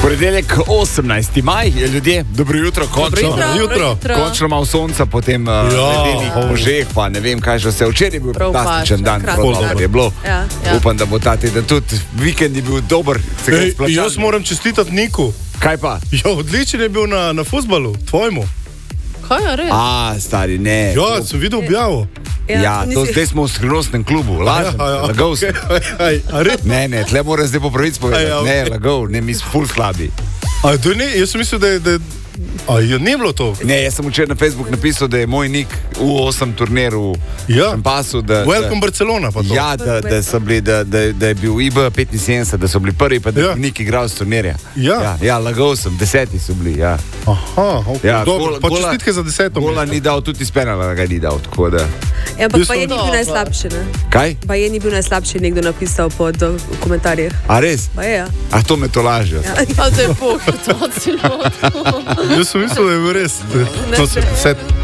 Ponedeljek 18. maj, ljudje, dobro jutro, končno. Končno malo sonca po tem ledenih možeh, pa ne vem, kaj že vse. Včeraj je bil fantastičen dan, dober je bilo. Ja. Upam, da bo ta teden tudi. Vikend je bil dober. Jaz moram čestitati Niku. Kaj pa? Ja, odličen je bil na fuzbalu, tvojemu. Kaj je res? Stari, ne. Ja, sem videl objavo. Ja, to zdaj smo v skrivnostnem klubu. Lažem, lagal sem. Ne, tle mora zdaj popraviti povedati. Ne, lagal, ne, mi smo ful slabi. Jaz sem mislil, da ne bilo to. Ne, jaz sem včeraj na Facebook napisal, da je moj nik U8 turnir v Šampasu. Welcome Barcelona pa to. Ja, da so bili, da je bil IB 75, da so bili prvi, pa da je nik igral z turnirja. Ja, lagal sem, 10 so bili, ja. Aha, dobro, pa čestitke za 10. Gola ni dal, tudi iz penala ga ni dal, tako da. Ja, ampak pa je ni bil najslabši, ne? Kaj? Pa je ni bil najslabši, nekdo napisal pod komentarjih. A res? Pa je, ja. A to me to lažejo. A to je pokrat, Jaz sem mislil, da je bil res.